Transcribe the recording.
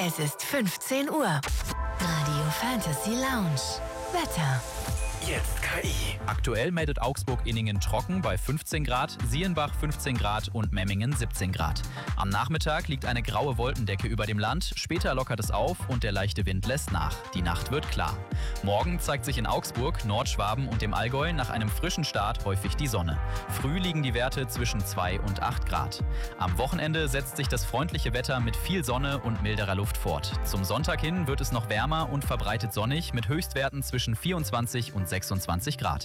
Es ist 15 Uhr. Radio Fantasy Lounge. Wetter. Jetzt KI. Aktuell meldet Augsburg-Inningen trocken bei 15 Grad, Sielenbach 15 Grad und Memmingen 17 Grad. Am Nachmittag liegt eine graue Wolkendecke über dem Land, später lockert es auf und der leichte Wind lässt nach. Die Nacht wird klar. Morgen zeigt sich in Augsburg, Nordschwaben und dem Allgäu nach einem frischen Start häufig die Sonne. Früh liegen die Werte zwischen 2 und 8 Grad. Am Wochenende setzt sich das freundliche Wetter mit viel Sonne und milderer Luft fort. Zum Sonntag hin wird es noch wärmer und verbreitet sonnig mit Höchstwerten zwischen 24 und 26 Grad.